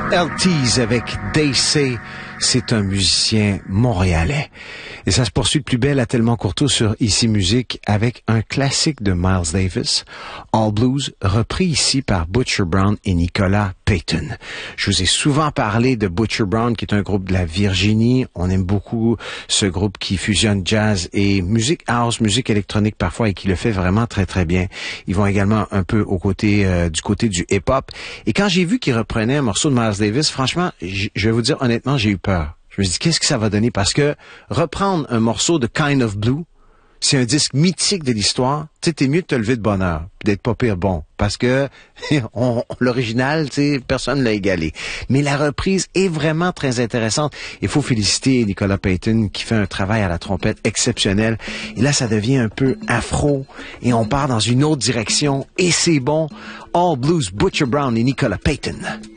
LTs avec They Say, c'est un musicien montréalais. Et ça se poursuit de plus belle à Tellement Courtois sur Ici Musique avec un classique de Miles Davis, All Blues, repris ici par Butcher Brown et Nicolas Payton. Je vous ai souvent parlé de Butcher Brown, qui est un groupe de la Virginie. On aime beaucoup ce groupe qui fusionne jazz et musique house, musique électronique parfois, et qui le fait vraiment très très bien. Ils vont également un peu du côté du hip-hop. Et quand j'ai vu qu'ils reprenaient un morceau de Miles Davis, franchement, je vais vous dire honnêtement, j'ai eu peur. Je me suis dit, qu'est-ce que ça va donner? Parce que reprendre un morceau de Kind of Blue, c'est un disque mythique de l'histoire. Tu sais, t'es mieux de te lever de bonne heure, puis d'être pas pire bon. Parce que l'original, tu sais, personne l'a égalé. Mais la reprise est vraiment très intéressante. Il faut féliciter Nicolas Payton qui fait un travail à la trompette exceptionnel. Et là, ça devient un peu afro et on part dans une autre direction. Et c'est bon. All Blues, Butcher Brown et Nicolas Payton.